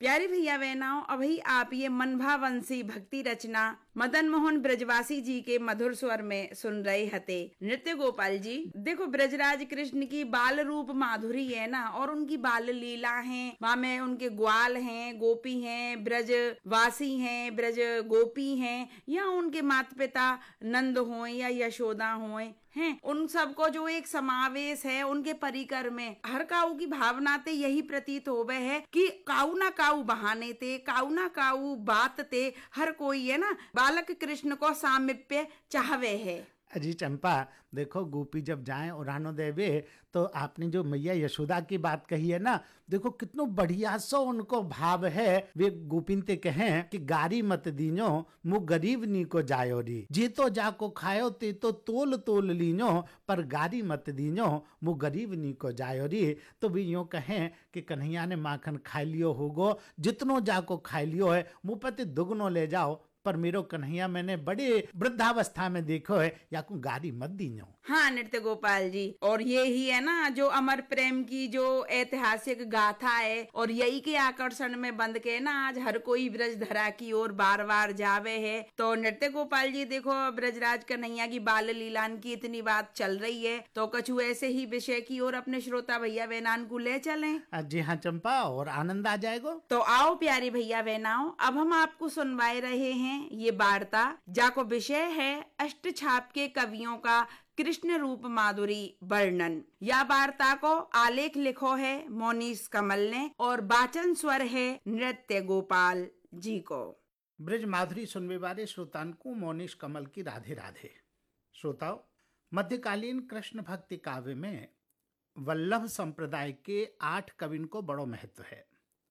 प्यारे भैया बहनाओं, अभी आप ये मनभावंसी भक्ति रचना मदन मोहन ब्रजवासी जी के मधुर स्वर में सुन रहे हते। नृत्य गोपाल जी, देखो ब्रजराज कृष्ण की बाल रूप माधुरी है ना, और उनकी बाल लीला है, वहाँ में उनके ग्वाल हैं, गोपी हैं, ब्रजवासी हैं, ब्रज गोपी हैं, या उनके माता पिता नंद हों या यशोदा हों हैं, उन सबको जो एक समावेश है उनके परिकर में हर काऊ की भावना ते यही प्रतीत होवे है कि काऊ ना काऊ बहाने ते, काऊ ना काऊ बात ते, हर कोई है ना बालक कृष्ण को सामीप्य चाहवे है। अजी चंपा, देखो गोपी जब जाएं उड़ानो देवे, तो आपने जो मैया यशोदा की बात कही है ना, देखो कितनो बढ़िया सो उनको भाव है। वे गोपिन ते कहें कि गारी मत दीनो मु गरीब नी को जायो री, जे तो जाको खायो ते तो तोल तोल लीनो, पर गारी मत दीनो मु गरीब नी को जायो री। तो भी यूं कहें कि कन्हैया ने माखन खा लियो होगो, जितनो जाको खा लियो है मुँह पति दुगनो ले जाओ, पर मेरो कन्हैया मैंने बड़े वृद्धावस्था में देखो है, या को गाड़ी मत दीनो। हाँ नृत्य गोपाल जी, और ये ही है ना जो अमर प्रेम की जो ऐतिहासिक गाथा है, और यही के आकर्षण में बंद के ना आज हर कोई ब्रज धरा की ओर बार बार जावे है। तो नृत्य गोपाल जी देखो, ब्रजराज कन्हैया की बाल लीलान की इतनी बात चल रही है, तो कछु ऐसे ही विषय की ओर अपने श्रोता भैया बहनान को ले चलें। जी हाँ चंपा, और आनंद आ जाएगा। तो आओ प्यारे भैया बहनाओं, अब हम आपको सुनवाए रहे हैं ये वार्ता, जाको विषय है अष्टछाप के कवियों का कृष्ण रूप माधुरी वर्णन। या वार्ता को आलेख लिखो है मोनीश कमल ने, और वाचन स्वर है नृत्य गोपाल जी को। ब्रज माधुरी सुनने वाले श्रोतान को मोनीश कमल की राधे राधे। श्रोताओं, मध्यकालीन कृष्ण भक्ति काव्य में वल्लभ संप्रदाय के 8 कविन को बड़ो महत्व है।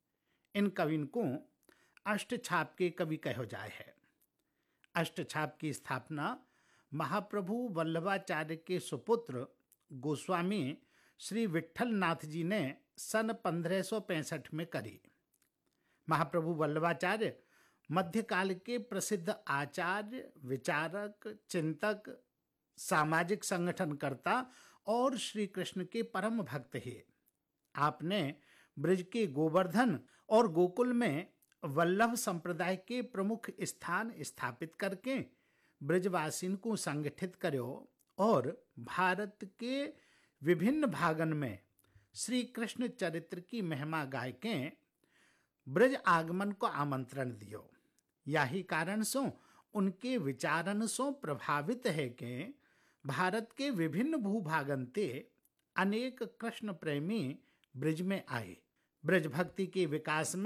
इन कविन को अष्टछाप के कवि कहो जाए है। अष्टछाप की स्थापना महाप्रभु वल्लभाचार्य के सुपुत्र गोस्वामी श्री विट्ठल नाथ जी ने सन 1565 में करी। महाप्रभु वल्लभाचार्य मध्यकाल के प्रसिद्ध आचार्य, विचारक, चिंतक, सामाजिक संगठनकर्ता और श्री कृष्ण के परम भक्त हैं। आपने ब्रज के गोवर्धन और गोकुल में वल्लभ संप्रदाय के प्रमुख स्थान स्थापित करके ब्रजवासिन को संगठित करो, और भारत के विभिन्न भागन में श्री कृष्ण चरित्र की महिमा गाय के ब्रज आगमन को आमंत्रण दियो। यही कारण सो उनके विचारन सो प्रभावित है कि भारत के विभिन्न भूभागन ते अनेक कृष्ण प्रेमी ब्रज में आए। ब्रज भक्ति के विकास में